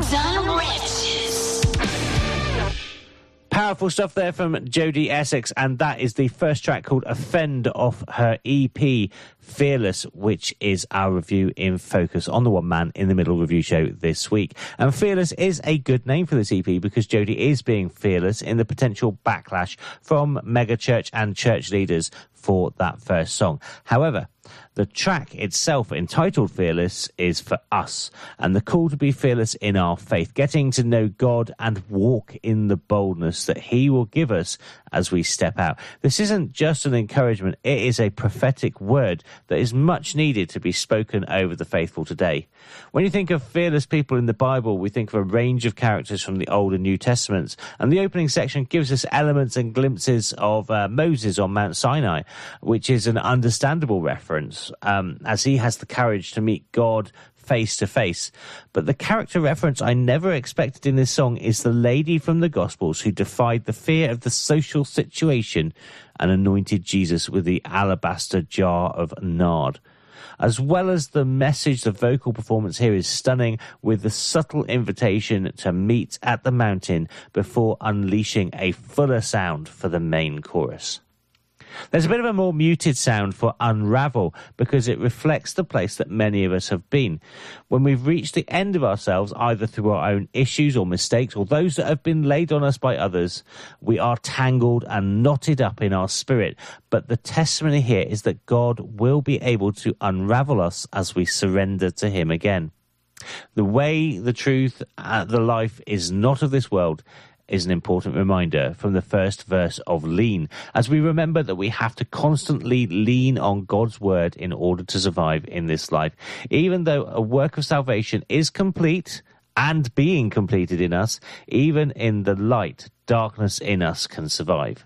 and Riches. Powerful stuff there from Jodie Essex, and that is the first track called Offend off her EP Fearless, which is our review in focus on the One Man in the Middle review show this week. And Fearless is a good name for this EP because Jodie is being fearless in the potential backlash from megachurch and church leaders for that first song. However, the track itself, entitled Fearless, is for us, and the call to be fearless in our faith, getting to know God and walk in the boldness that he will give us as we step out. This isn't just an encouragement, it is a prophetic word that is much needed to be spoken over the faithful today. When you think of fearless people in the Bible, we think of a range of characters from the Old and New Testaments, and the opening section gives us elements and glimpses of Moses on Mount Sinai, which is an understandable reference, as he has the courage to meet God face to face. But the character reference I never expected in this song is the lady from the Gospels who defied the fear of the social situation and anointed Jesus with the alabaster jar of nard. As well as the message, the vocal performance here is stunning, with the subtle invitation to meet at the mountain before unleashing a fuller sound for the main chorus. There's a bit of a more muted sound for Unravel because it reflects the place that many of us have been. When we've reached the end of ourselves, either through our own issues or mistakes or those that have been laid on us by others, we are tangled and knotted up in our spirit. But the testimony here is that God will be able to unravel us as we surrender to him again. The way, the truth, the life is not of this world is an important reminder from the first verse of Lean, as we remember that we have to constantly lean on God's word in order to survive in this life. Even though a work of salvation is complete and being completed in us, even in the light, darkness in us can survive.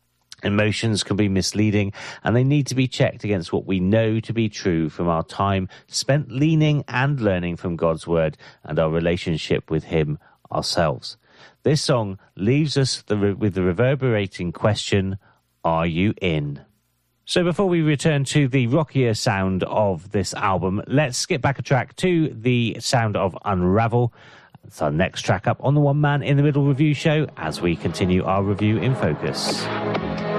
Emotions can be misleading, and they need to be checked against what we know to be true from our time spent leaning and learning from God's word and our relationship with him ourselves. This song leaves us with the reverberating question, are you in? So before we return to the rockier sound of this album, let's skip back a track to the sound of Unravel. It's our next track up on the One Man in the Middle review show as we continue our review in focus.